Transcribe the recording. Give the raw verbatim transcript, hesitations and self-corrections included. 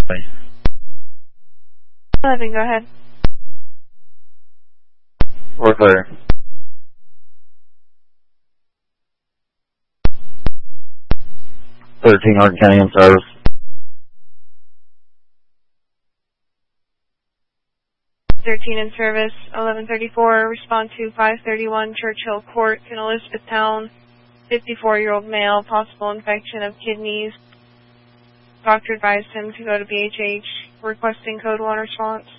eleven, go ahead. We're clear. thirteen Hardin County in service. thirteen in service, eleven thirty-four, respond to five thirty-one Churchill Court in Elizabethtown, fifty-four-year-old male, possible infection of kidneys. Doctor advised him to go to B H H, requesting code one response.